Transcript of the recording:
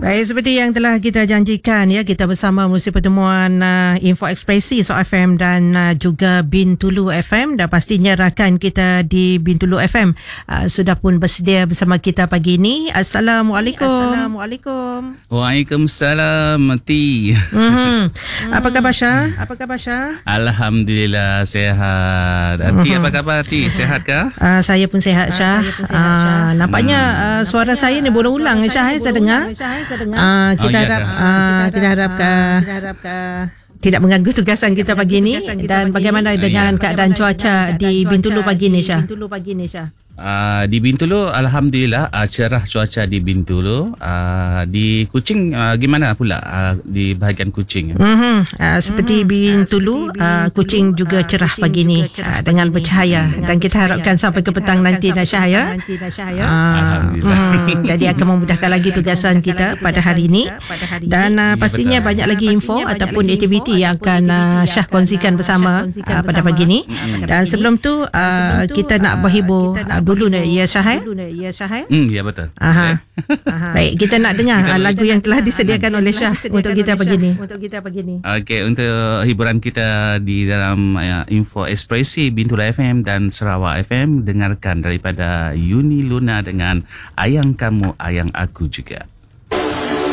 Baik, seperti yang telah kita janjikan ya, kita bersama melalui pertemuan Info Ekspresi So FM dan juga Bintulu FM, dan pastinya rakan kita di Bintulu FM sudah pun bersedia bersama kita pagi ini. Assalamualaikum. Assalamualaikum. Waalaikumsalam, Mati. Apa khabar Syah? Apa khabar Syah? Alhamdulillah sihat. Ati apa khabar Ati? Sihat kah? Saya pun sihat Syah. Nampaknya suara saya ni berulang Syah, saya dengar. Kita harap tidak mengganggu tugasan kita pagi ini. Dan bagaimana dengan keadaan cuaca di Bintulu pagi ni Syah? Di Bintulu alhamdulillah cerah cuaca di Bintulu. Di Kuching gimana pula di bahagian Kuching? Seperti Bintulu, Kuching juga cerah pagi ni dengan bercahaya, dan kita harapkan sampai ke petang nanti Syah ya. Alhamdulillah. Jadi akan memudahkan lagi tugasan kita pada hari ini, dan pastinya banyak lagi info ataupun aktiviti yang akan Syah kongsikan bersama pada pagi ini. Dan sebelum tu kita nak berhibur dulu ya Syah. Ya betul. Baik, kita nak dengar lagu yang telah disediakan oleh Syah untuk kita pagi ini. Okey, untuk hiburan kita di dalam Info Ekspresi Bintulu FM dan Sarawak FM, dengarkan daripada Yuni Luna dengan Ayang Kamu Ayang Aku Juga.